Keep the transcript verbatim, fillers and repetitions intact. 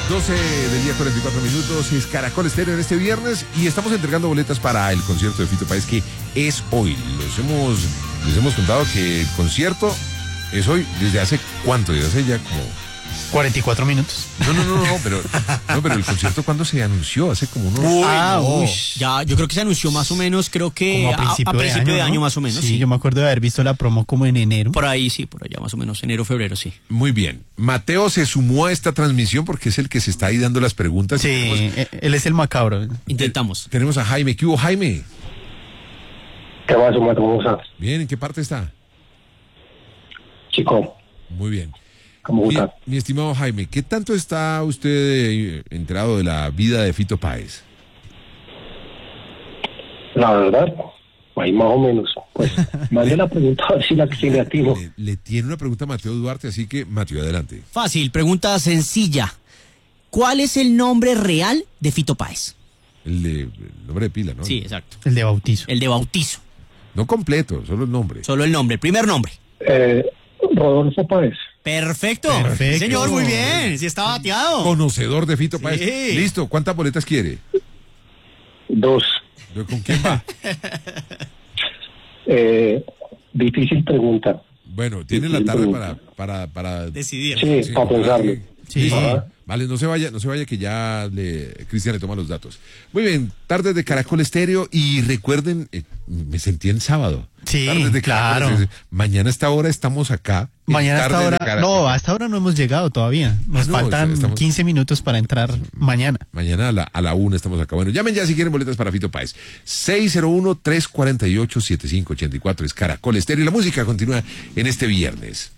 doce del día, cuarenta y cuatro minutos, es Caracol Estéreo en este viernes y estamos entregando boletas para el concierto de Fito Páez, que es hoy. Los hemos, les hemos contado que el concierto es hoy. ¿Desde hace cuánto? Desde hace ya como... cuarenta y cuatro minutos. No, no, no, no, pero, no, pero el concierto, ¿cuándo se anunció? Hace como unos... Uy, ah, no. uy. Ya, yo creo que se anunció más o menos, creo que Como a, a principio, de año, de ¿no? año más o menos. Sí, Sí, yo me acuerdo de haber visto la promo como en enero. por ahí sí, por allá más o menos, enero, febrero, sí. Muy bien. Mateo se sumó a esta transmisión porque es el que se está ahí dando las preguntas. Sí, Tenemos, él es el macabro. Intentamos. tenemos a Jaime. ¿Qué hubo, Jaime? ¿Qué más, Mateo? ¿Cómo estás? Bien, ¿en qué parte está? Chico, Muy bien. ¿cómo Mi, estás? mi estimado Jaime, ¿qué tanto está usted eh, enterado de la vida de Fito Páez? La verdad, ahí más o menos. Pues, mande la pregunta a ver si la que le atino. Le, le tiene una pregunta a Mateo Duarte, así que, Mateo, adelante. Fácil, pregunta sencilla. ¿Cuál es el nombre real de Fito Páez? El, de, el nombre de pila, ¿no? Sí, exacto. El de bautizo. El de bautizo. No completo, solo el nombre. Solo el nombre, el primer nombre. Eh, Rodolfo Páez. Perfecto. Perfecto. Señor, muy bien. Sí está bateado. Conocedor de Fito Sí. Páez. Listo, ¿cuántas boletas quiere? Dos. ¿Con quién va? Eh, difícil pregunta. Bueno, tiene la tarde para, para, para Decidir. Sí, sí, para pensarlo. Sí. Listo. Ajá. Vale, no se vaya, no se vaya que ya le Cristian le toma los datos. Muy bien, tardes de Caracol Estéreo y recuerden, eh, me sentí en sábado. Sí, Tardes de Caracol claro. Estéreo. Mañana a esta hora estamos acá. en Mañana hasta Tardes de ahora, Caracol. no, hasta ahora no hemos llegado todavía. Nos Ah, no, faltan estamos- quince minutos para entrar mañana. Mañana a la, a la una estamos acá. Bueno, llamen ya si quieren boletas para Fito Páez. seis cero uno, tres cuatro ocho, siete cinco ocho cuatro es Caracol Estéreo y la música continúa en este viernes.